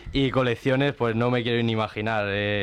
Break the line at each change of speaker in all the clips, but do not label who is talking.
Y colecciones, pues no me quiero ni imaginar.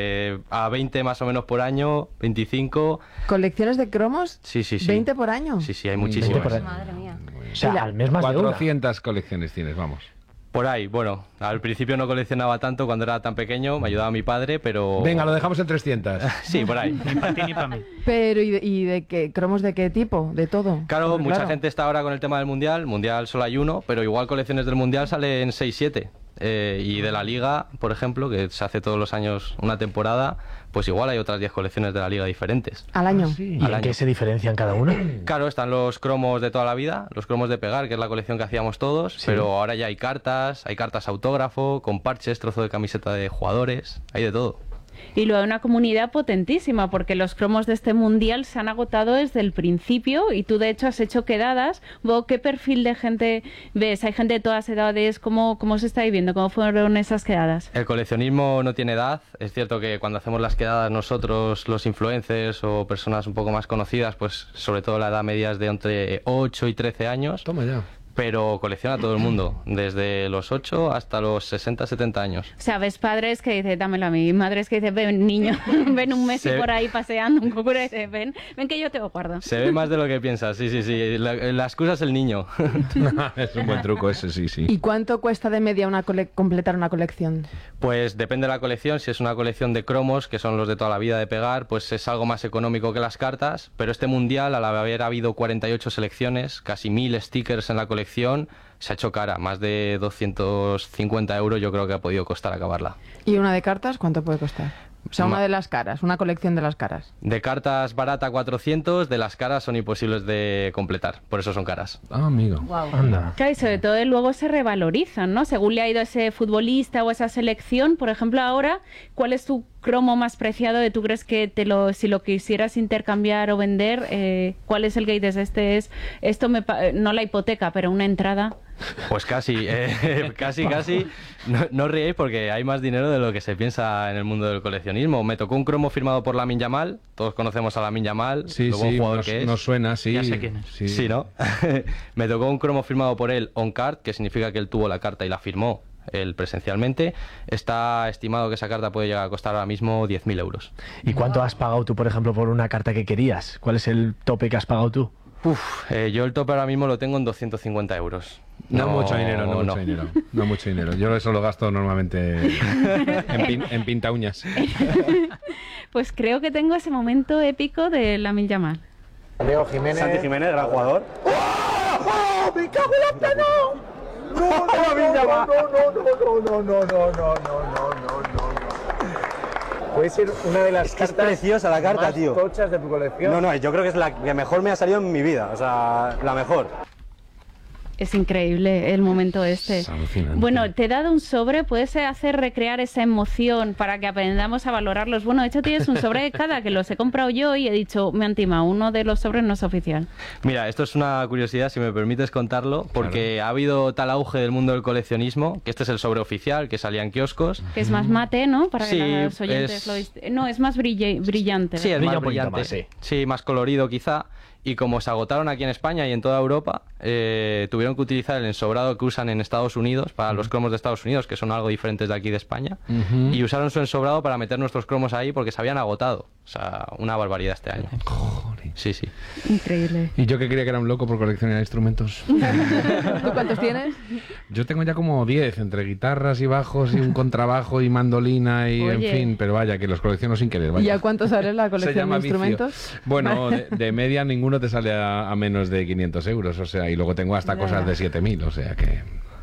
A 20 más o menos por año, 25.
¿Colecciones de cromos?
Sí.
¿20 por año?
Sí, hay muchísimas.
Madre mía.
O sea, al mes más de
400 colecciones tienes, vamos.
Por ahí, bueno, al principio no coleccionaba tanto cuando era tan pequeño, me ayudaba mi padre, pero...
Venga, lo dejamos en 300.
Sí, por ahí.
Ni para ti ni para mí.
Pero, ¿y de qué? ¿Cromos de qué tipo? ¿De todo?
Claro,
Porque,
mucha gente está ahora con el tema del Mundial solo hay uno, pero igual colecciones del Mundial salen 6-7. Y de la Liga, por ejemplo, que se hace todos los años una temporada, pues igual hay otras 10 colecciones de la Liga diferentes.
¿Al año?
¿Y en qué se diferencian cada una?
Claro, están los cromos de toda la vida, los cromos de pegar, que es la colección que hacíamos todos, pero ahora ya hay cartas autógrafo, con parches, trozo de camiseta de jugadores, hay de todo.
Y luego hay una comunidad potentísima, porque los cromos de este mundial se han agotado desde el principio y tú de hecho has hecho quedadas. ¿Qué perfil de gente ves? ¿Hay gente de todas edades? ¿Cómo se está viviendo? ¿Cómo fueron esas quedadas?
El coleccionismo no tiene edad. Es cierto que cuando hacemos las quedadas nosotros, los influencers o personas un poco más conocidas, pues sobre todo la edad media es de entre 8 y 13 años.
Toma ya.
Pero colecciona todo el mundo, desde los 8 hasta los 60, 70 años.
O sea, ves padres que dicen, dámelo a mí, madres que dicen, ven niño, ven un Messi por ahí paseando, un Goku, ven que yo te lo guardo.
Se ve más de lo que piensas, sí. La excusa es el niño.
Es un buen truco ese, sí.
¿Y cuánto cuesta de media completar una colección?
Pues depende de la colección. Si es una colección de cromos, que son los de toda la vida de pegar, pues es algo más económico que las cartas. Pero este mundial, al haber habido 48 selecciones, casi 1000 stickers en la colección, se ha hecho cara. Más de 250 euros yo creo que ha podido costar acabarla.
¿Y una de cartas cuánto puede costar? O sea, una de las caras, una colección de las caras.
De cartas barata 400, de las caras son imposibles de completar, por eso son caras.
Ah, amigo.
Wow.
Anda.
Claro, y sobre todo luego se revalorizan, ¿no? Según le ha ido ese futbolista o esa selección, por ejemplo, ahora, ¿cuál es tu cromo más preciado de tú crees que si lo quisieras intercambiar o vender, cuál es el que dices, no la hipoteca, pero una entrada?
Pues casi. No os riéis porque hay más dinero de lo que se piensa en el mundo del coleccionismo. Me tocó un cromo firmado por Lamine Yamal, todos conocemos a Lamine Yamal, lo buen jugador que es.
Nos suena, sí.
Ya sé quién es.
Sí, ¿no? Me tocó un cromo firmado por él on card, que significa que él tuvo la carta y la firmó él presencialmente. Está estimado que esa carta puede llegar a costar ahora mismo 10.000 euros.
¿Y cuánto has pagado tú, por ejemplo, por una carta que querías? ¿Cuál es el tope que has pagado tú?
Yo el tope ahora mismo lo tengo en 250 euros.
No mucho dinero. Yo eso lo gasto normalmente en pinta uñas.
Pues creo que tengo ese momento épico de Lamine Yamal.
Leo Jiménez. Santi Jiménez, gran jugador. ¡Oh! ¡Me cago en la plano! No. Puede ser una de las cartas
preciosa la carta,
más
tío.
tochas de tu colección.
No, yo creo que es la que mejor me ha salido en mi vida. O sea, la mejor.
Es increíble el momento este.
Es alucinante.
Bueno, te he dado un sobre, puedes hacer recrear esa emoción para que aprendamos a valorarlos. Bueno, de hecho tienes un sobre de cada que los he comprado yo y he dicho, me han timado, uno de los sobres no es oficial.
Mira, esto es una curiosidad, si me permites contarlo, porque ha habido tal auge del mundo del coleccionismo, que este es el sobre oficial que salía en kioscos.
Que es más mate, ¿no? Para
Sí,
que los oyentes No, es más brillante.
Sí, es
Brilla
más
un poquito
brillante.
más, sí.
Sí, más colorido quizá. Y como se agotaron aquí en España y en toda Europa, tuvieron que utilizar el ensobrado que usan en Estados Unidos para los cromos de Estados Unidos, que son algo diferentes de aquí de España, y usaron su ensobrado para meter nuestros cromos ahí porque se habían agotado. O sea, una barbaridad este año.
Joder.
Sí.
Increíble.
Y yo que creía que era un loco por coleccionar instrumentos.
¿Tú cuántos tienes?
Yo tengo ya como 10, entre guitarras y bajos y un contrabajo y mandolina y
Oye.
en fin, pero vaya, que los colecciono sin querer. Vaya.
¿Y a cuánto sale la
Se
colección
llama
de
vicio.
instrumentos?
Bueno, de media ninguno te sale a menos de 500 euros, o sea, y luego tengo hasta cosas de 7.000, o sea que...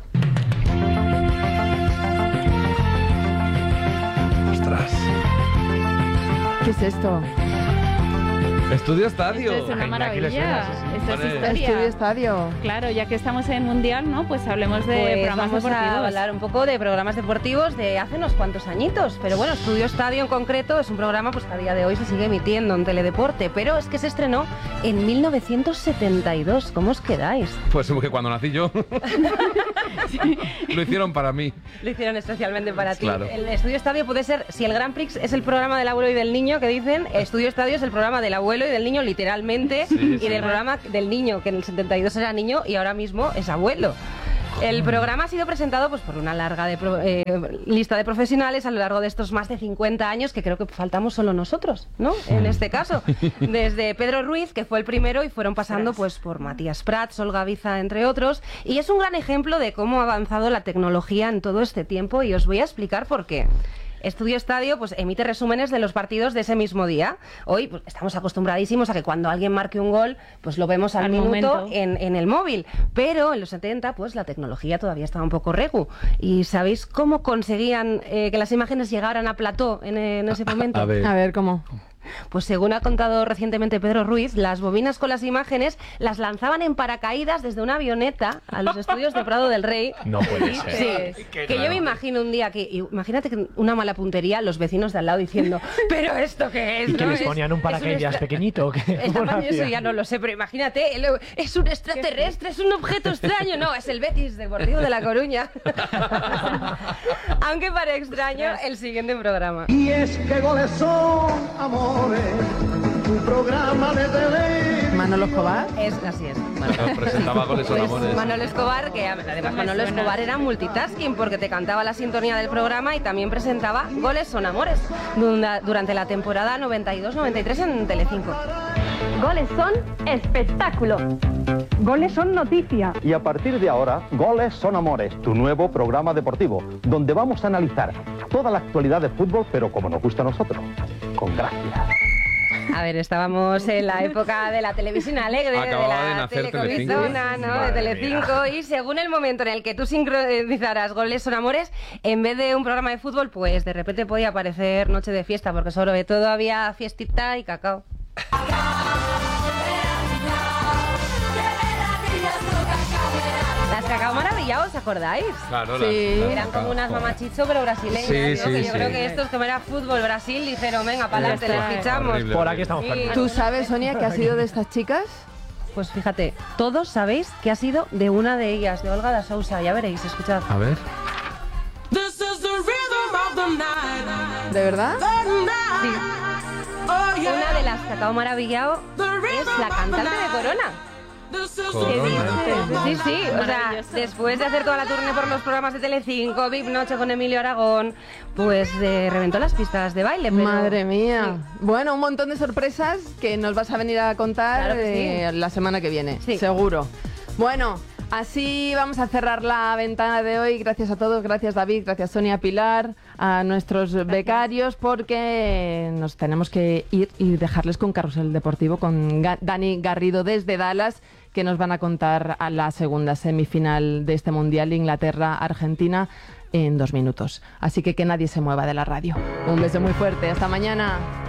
¡Ostras!
¿Qué es esto?
Estudio Estadio.
Esto es una
Ay, mira, aquí le
maravilla.
suena, sí, sí.
Esto es
Vale.
historia.
Estudio Estadio.
Claro, ya que estamos en Mundial, ¿no? Pues hablemos de
Pues
programas
vamos
deportivos.
a hablar un poco de programas deportivos de hace unos cuantos añitos. Pero bueno, Estudio Estadio en concreto es un programa pues, que a día de hoy se sigue emitiendo en Teledeporte. Pero es que se estrenó en 1972. ¿Cómo os quedáis?
Pues que cuando nací yo. Lo hicieron para mí.
Lo hicieron especialmente para ti.
Claro.
El Estudio Estadio puede ser, si el Grand Prix es el programa del abuelo y del niño que dicen, Estudio Estadio es el programa del abuelo y del niño literalmente,
Sí,
y del programa del niño, que en el 72 era niño y ahora mismo es abuelo. El programa ha sido presentado pues, por una larga lista de profesionales a lo largo de estos más de 50 años, que creo que faltamos solo nosotros, ¿no? En este caso. Desde Pedro Ruiz, que fue el primero, y fueron pasando pues, por Matías Prats, Olga Biza, entre otros. Y es un gran ejemplo de cómo ha avanzado la tecnología en todo este tiempo, y os voy a explicar por qué. Estudio Estadio pues emite resúmenes de los partidos de ese mismo día. Hoy pues, estamos acostumbradísimos a que cuando alguien marque un gol, pues lo vemos al minuto en el móvil. Pero en los 70 pues la tecnología todavía estaba un poco regu. ¿Y sabéis cómo conseguían que las imágenes llegaran a plató en ese momento?
A ver,
¿cómo?
Pues según ha contado recientemente Pedro Ruiz, las bobinas con las imágenes las lanzaban en paracaídas desde una avioneta a los estudios de Prado del Rey.
No puede ser.
Sí, que yo me imagino un día que, imagínate que una mala puntería, los vecinos de al lado diciendo, ¿pero esto qué es?
¿Y que
¿no?
les ponían un paracaídas pequeño o qué?
Eso ya no lo sé, pero imagínate, es un extraterrestre, es un objeto extraño. No, es el Betis Deportivo de La Coruña. Aunque para extraño, el siguiente programa.
Y es que goles son amores, un programa de tele.
¿Manolo Escobar?
Así es.
Presentaba Goles son amores.
Manolo Escobar, que además Manolo Escobar era multitasking porque te cantaba la sintonía del programa y también presentaba Goles son amores durante la temporada 92-93 en Telecinco.
Goles son espectáculo. Goles son noticia.
Y a partir de ahora, Goles son amores, tu nuevo programa deportivo, donde vamos a analizar toda la actualidad del fútbol, pero como nos gusta a nosotros, con gracia.
A ver, estábamos en la época de la televisión alegre,
Acababa de
de la
nacer
telecomisona, ¿no? De Telecinco, y según el momento en el que tú sincronizaras Goles son amores, en vez de un programa de fútbol, pues de repente podía aparecer Noche de Fiesta, porque sobre todo había fiestita y cacao. Las Cacao Maravillado, ¿os acordáis?
Claro,
Sí.
Eran como unas mamachicho, pero brasileñas.
Sí,
¿no? Que
sí,
yo creo
sí.
que estos, como era fútbol Brasil, dijeron, venga, para adelante, les fichamos.
Horrible.
Por aquí estamos.
Sí.
Fernando.
¿Tú sabes, Sonia, qué ha sido de estas chicas?
Pues fíjate, todos sabéis que ha sido de una de ellas, de Olga da Sousa. Ya veréis, escuchad.
A ver.
¿De verdad?
Sí. Una de las Cacao Maravillado es la cantante de Corona.
Corona.
Sí, sí, o sea, después de hacer toda la tournée por los programas de Telecinco, VIP Noche con Emilio Aragón, pues reventó las pistas de baile. Pero...
Madre mía. Bueno, un montón de sorpresas que nos vas a venir a contar
Claro que sí.
la semana que viene,
Sí.
seguro. Bueno, así vamos a cerrar la ventana de hoy. Gracias a todos, gracias David, gracias Sonia, Pilar, a nuestros becarios, porque nos tenemos que ir y dejarles con Carrusel Deportivo, con Dani Garrido desde Dallas, que nos van a contar a la segunda semifinal de este Mundial, Inglaterra-Argentina, en 2 minutos. Así que nadie se mueva de la radio. Un beso muy fuerte, hasta mañana.